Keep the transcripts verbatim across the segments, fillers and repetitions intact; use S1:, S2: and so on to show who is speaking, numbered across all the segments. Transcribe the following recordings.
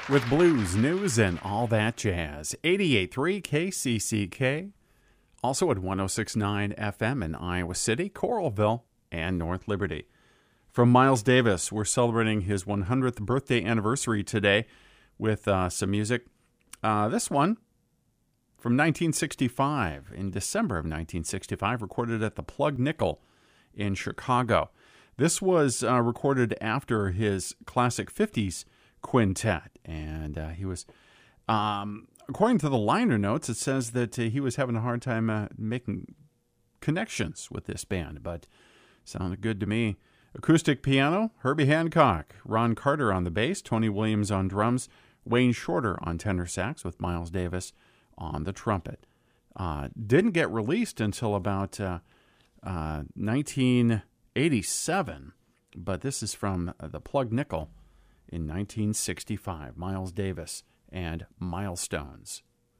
S1: with blues, news, and all that jazz. eighty-eight point three K C C K, also at one oh six point nine F M in Iowa City, Coralville, and North Liberty. From Miles Davis, we're celebrating his one hundredth birthday anniversary today with uh, some music. Uh, this one from nineteen sixty-five, in December of nineteen sixty-five, recorded at the Plug Nickel in Chicago. This was uh, recorded after his classic fifties quintet, and uh, he was, um, according to the liner notes, it says that uh, he was having a hard time uh, making connections with this band, but sounded good to me. Acoustic piano, Herbie Hancock, Ron Carter on the bass, Tony Williams on drums, Wayne Shorter on tenor sax with Miles Davis on the trumpet. Uh, didn't get released until about uh, uh, nineteen eighty-seven, but this is from uh, the Plug Nickel in nineteen sixty-five, Miles Davis and Milestones.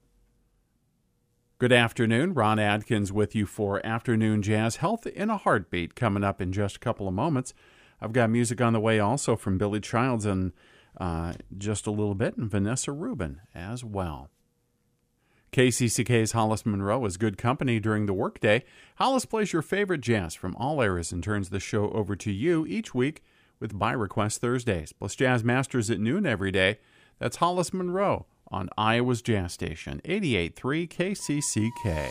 S1: Good afternoon, Ron Adkins with you for Afternoon Jazz. Health in a Heartbeat coming up in just a couple of moments. I've got music on the way also from Billy Childs in uh, just a little bit, and Vanessa Rubin as well. K C C K's Hollis Monroe is good company during the workday. Hollis plays your favorite jazz from all eras and turns the show over to you each week with By Request Thursdays, plus Jazz Masters at noon every day. That's Hollis Monroe on Iowa's Jazz Station, eighty-eight point three K C C K.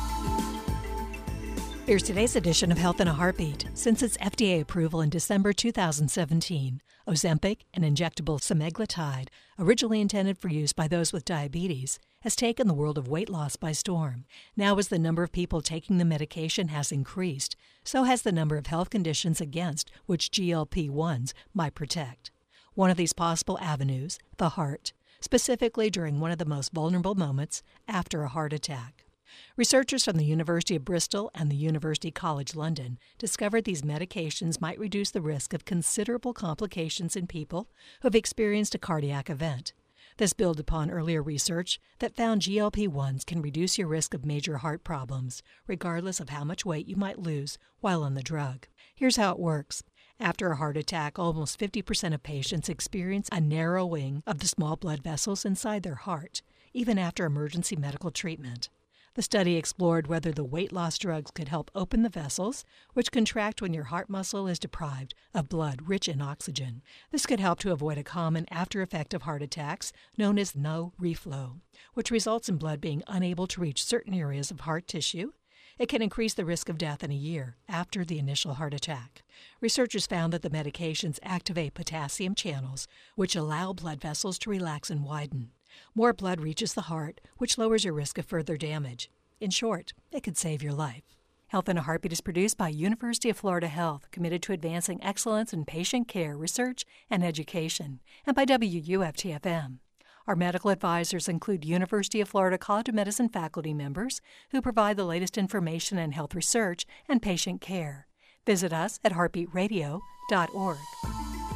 S2: Here's today's edition of Health in a Heartbeat. Since its F D A approval in December two thousand seventeen, Ozempic, an injectable semaglutide, originally intended for use by those with diabetes, has taken the world of weight loss by storm. Now, as the number of people taking the medication has increased, so has the number of health conditions against which G L P one s might protect. One of these possible avenues, the heart, specifically during one of the most vulnerable moments after a heart attack. Researchers from the University of Bristol and the University College London discovered these medications might reduce the risk of considerable complications in people who have experienced a cardiac event. This builds upon earlier research that found G L P one s can reduce your risk of major heart problems, regardless of how much weight you might lose while on the drug. Here's how it works. After a heart attack, almost fifty percent of patients experience a narrowing of the small blood vessels inside their heart, even after emergency medical treatment. The study explored whether the weight loss drugs could help open the vessels, which contract when your heart muscle is deprived of blood rich in oxygen. This could help to avoid a common after-effect of heart attacks known as no reflow, which results in blood being unable to reach certain areas of heart tissue. It can increase the risk of death in a year after the initial heart attack. Researchers found that the medications activate potassium channels, which allow blood vessels to relax and widen. More blood reaches the heart, which lowers your risk of further damage. In short, it could save your life. Health in a Heartbeat is produced by University of Florida Health, committed to advancing excellence in patient care, research, and education, and by W U F T F M. Our medical advisors include University of Florida College of Medicine faculty members who provide the latest information in health research and patient care. Visit us at heartbeat radio dot org.